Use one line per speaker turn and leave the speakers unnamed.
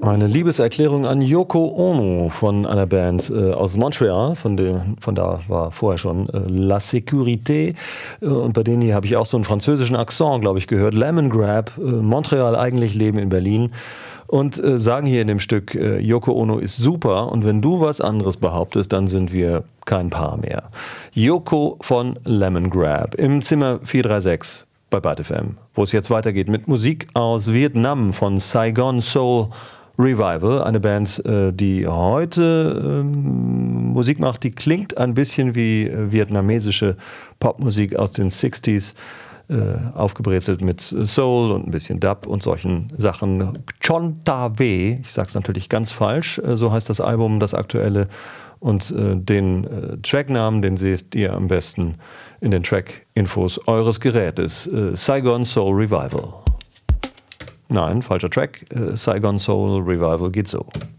Eine Liebeserklärung an Yoko Ono von einer Band aus Montreal, von da war vorher schon La Sécurité, und bei denen hier habe ich auch so einen französischen Akzent, glaube ich, gehört. Lemongrab, Montreal, eigentlich leben in Berlin und sagen hier in dem Stück, Yoko Ono ist super und wenn du was anderes behauptest, dann sind wir kein Paar mehr. Yoko von Lemongrab im Zimmer 436 bei Byte FM, wo es jetzt weitergeht mit Musik aus Vietnam von Saigon Soul Revival, eine Band, die heute Musik macht, die klingt ein bisschen wie vietnamesische Popmusik aus den 60s, aufgebrezelt mit Soul und ein bisschen Dub und solchen Sachen. Chon Ta We, ich sag's natürlich ganz falsch, so heißt das Album, das aktuelle, und den Tracknamen, den seht ihr am besten in den Track-Infos eures Gerätes. Saigon Soul Revival. Nein, falscher Track. Saigon Soul Revival geht so.